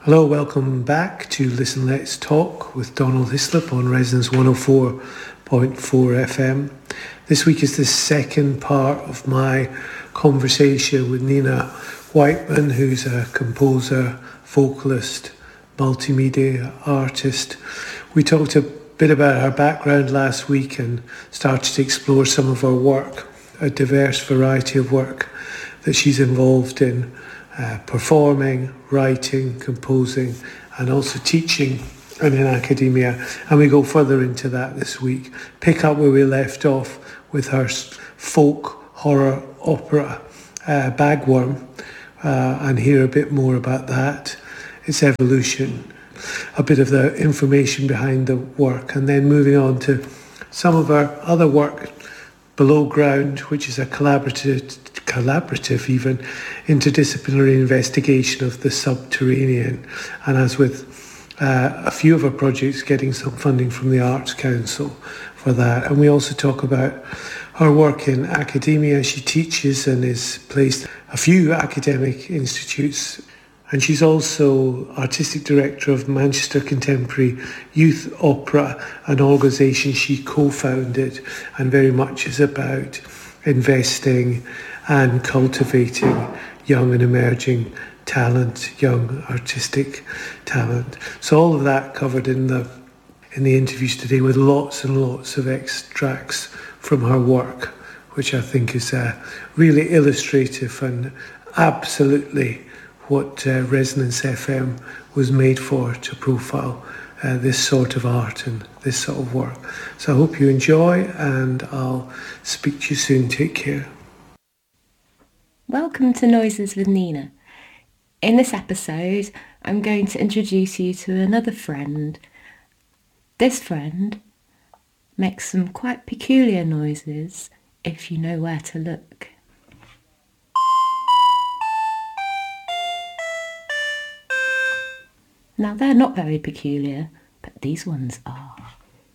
Hello, welcome back to Listen Let's Talk with Donald Hislop on Resonance 104.4 FM. This week is the second part of my conversation with Nina Whiteman, who's a composer, vocalist, multimedia artist. We talked a bit about her background last week and started to explore some of her work, a diverse variety of work that she's involved in. Performing, writing, composing, and also teaching and in academia. And we go further into that this week. Pick up where we left off with her folk horror opera, Bagworm, and hear a bit more about that, its evolution, a bit of the information behind the work, and then moving on to some of her other work, Below Ground, which is a collaborative even, interdisciplinary investigation of the subterranean. And as with a few of our projects, getting some funding from the Arts Council for that. And we also talk about her work in academia. She teaches and is placed a few academic institutes. And she's also artistic director of Manchester Contemporary Youth Opera, an organisation she co-founded, and very much is about investing and cultivating young and emerging talent, young artistic talent. So all of that covered in the interviews today, with lots and lots of extracts from her work, which I think is really illustrative and absolutely what Resonance FM was made for, to profile this sort of art and this sort of work. So I hope you enjoy, and I'll speak to you soon. Take care. Welcome to Noises with Nina. In this episode, I'm going to introduce you to another friend. This friend makes some quite peculiar noises if you know where to look. Now, they're not very peculiar, but these ones are.